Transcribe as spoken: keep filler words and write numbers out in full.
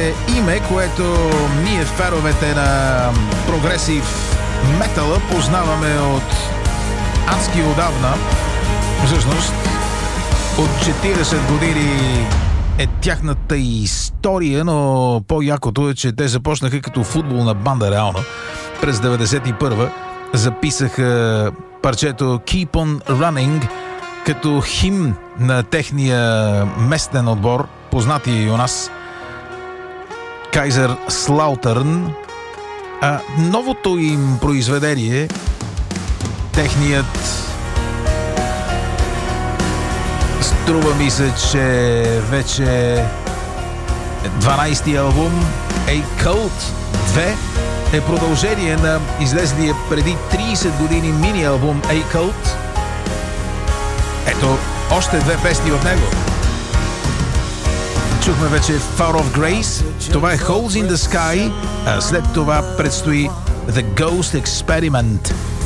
е име, което ние феровете на прогресив метала познаваме от адски отдавна. Всъщност, от четиридесет години е тяхната история, но по-якото е, че те започнаха като футболна банда реално. През деветдесет и първа записаха парчето Keep on Running като химн на техния местен отбор, познати и у нас, Kaiserslautern. А новото им произведение, техният, струва ми се, че вече дванайсти албум, A Cult две, е продължение на излезлия преди трийсет години мини албум A Cult. Ето още две песни от него. Чухме вече Far of Grace, това е Holes in the Sky, а след това предстои The Ghost Experiment.